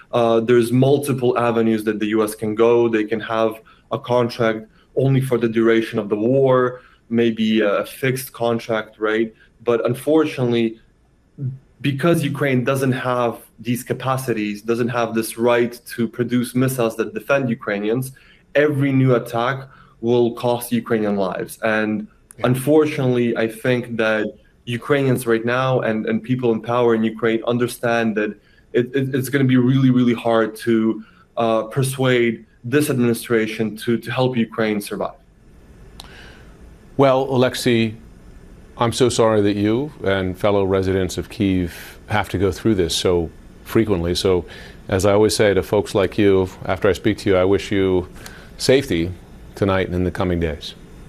There's multiple avenues that the U.S. can go. They can have a contract only for the duration of the war, maybe a fixed contract, right? But unfortunately, because Ukraine doesn't have these capacities, doesn't have this right to produce missiles that defend Ukrainians, every new attack will cost Ukrainian lives. And unfortunately, I think that Ukrainians right now and people in power in Ukraine understand that it's going to be really, really hard to persuade this administration to help Ukraine survive. Well, Oleksiy, I'm so sorry that you and fellow residents of Kyiv have to go through this so frequently. So, as I always say to folks like you, after I speak to you, I wish you safety tonight and in the coming days.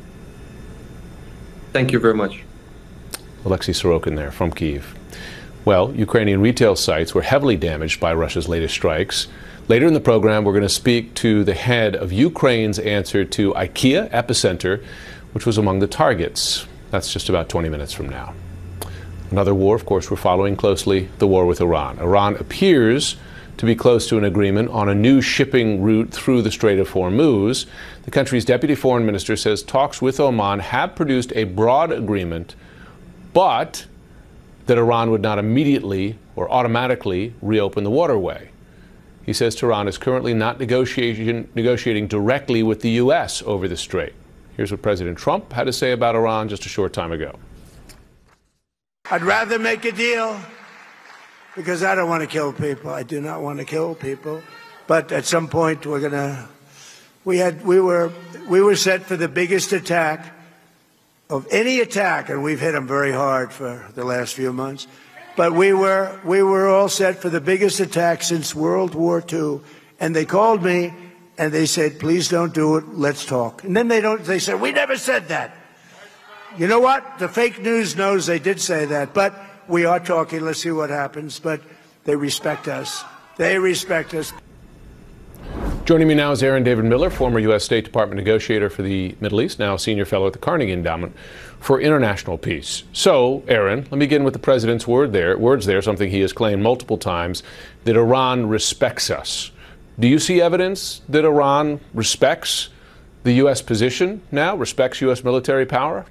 Thank you very much. Oleksiy Sorokin there from Kyiv. Well, Ukrainian retail sites were heavily damaged by Russia's latest strikes. Later in the program, we're going to speak to the head of Ukraine's answer to IKEA Epicenter, which was among the targets. That's just about 20 minutes from now. Another war, of course, we're following closely, the war with Iran. Iran appears to be close to an agreement on a new shipping route through the Strait of Hormuz. The country's deputy foreign minister says talks with Oman have produced a broad agreement, but that Iran would not immediately or automatically reopen the waterway. He says Tehran is currently not negotiating directly with the U.S. over the strait. Here's what President Trump had to say about Iran just a short time ago. I'd rather make a deal because I don't want to kill people. I do not want to kill people. But at some point we were set for the biggest attack of any attack, and we've hit them very hard for the last few months. But we were all set for the biggest attack since World War II. And they called me and they said, please don't do it. Let's talk. And then they said, we never said that. You know what? The fake news knows they did say that, but we are talking. Let's see what happens. But they respect us. They respect us. Joining me now is Aaron David Miller, former U.S. State Department negotiator for the Middle East, now senior fellow at the Carnegie Endowment for International Peace. So, Aaron, let me begin with the president's words there, something he has claimed multiple times, that Iran respects us. Do you see evidence that Iran respects the U.S. position now, respects U.S. military power?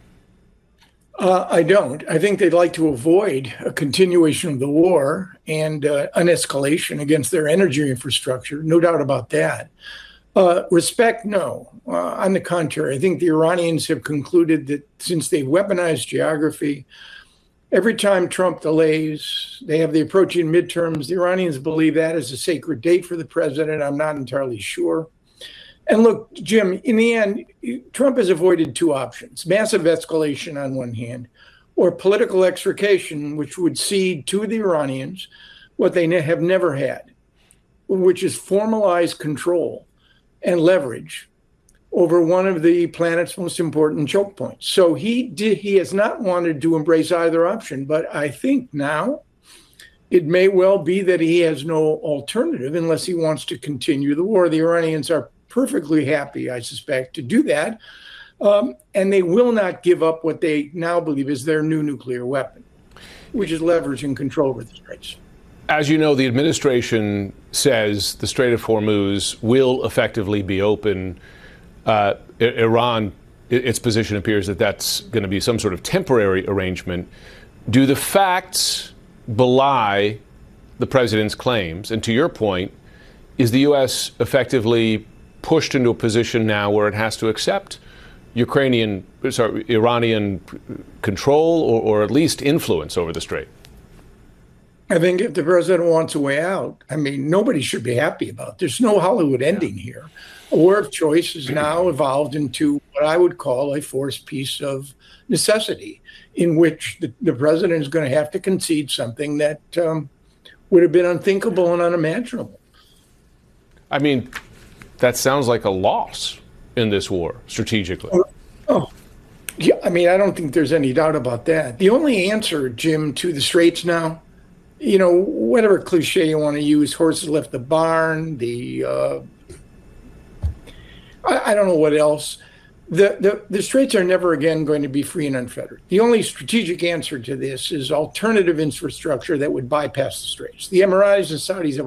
I don't. I think they'd like to avoid a continuation of the war and an escalation against their energy infrastructure. No doubt about that. Respect, no. On the contrary, I think the Iranians have concluded that since they weaponized geography, every time Trump delays, they have the approaching midterms. The Iranians believe that is a sacred date for the president. I'm not entirely sure. And look, Jim, in the end, Trump has avoided two options: massive escalation on one hand, or political extrication, which would cede to the Iranians what they have never had, which is formalized control and leverage over one of the planet's most important choke points. So he has not wanted to embrace either option, but I think now it may well be that he has no alternative unless he wants to continue the war. The Iranians are perfectly happy, I suspect, to do that. And they will not give up what they now believe is their new nuclear weapon, which is leverage and control over the straits. As you know, the administration says the Strait of Hormuz will effectively be open. Iran, its position appears that that's going to be some sort of temporary arrangement. Do the facts belie the president's claims? And to your point, is the U.S. effectively pushed into a position now where it has to accept Iranian control or at least influence over the strait? I think if the president wants a way out, I mean, nobody should be happy about it. There's no Hollywood ending here. A war of choice has now evolved into what I would call a forced peace of necessity, in which the president is going to have to concede something that would have been unthinkable and unimaginable. I mean, that sounds like a loss in this war, strategically. Yeah, I mean, I don't think there's any doubt about that. The only answer, Jim, to the straits now, you know, whatever cliche you want to use, horses left the barn, I don't know what else. The straits are never again going to be free and unfettered. The only strategic answer to this is alternative infrastructure that would bypass the straits. The Emiratis and Saudis have